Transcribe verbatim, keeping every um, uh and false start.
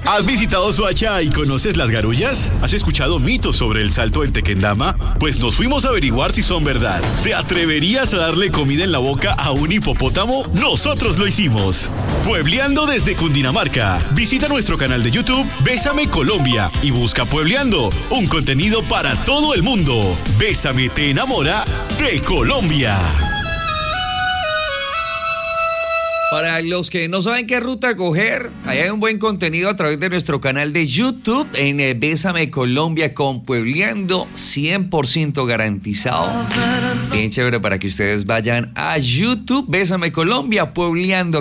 ¿Has visitado Soacha y conoces las garullas? ¿Has escuchado mitos sobre el salto en Tequendama? Pues nos fuimos a averiguar si son verdad. ¿Te atreverías a darle comida en la boca a un hipopótamo? Nosotros lo hicimos. Puebleando desde Cundinamarca. Visita nuestro canal de YouTube Bésame Colombia y busca Puebleando, un contenido para todo el mundo. Bésame te enamora de Colombia. Para los que no saben qué ruta coger, ahí hay un buen contenido a través de nuestro canal de YouTube en eh, Bésame Colombia con Puebleando, cien por ciento garantizado. Bien chévere para que ustedes vayan a YouTube, Bésame Colombia, Puebleando.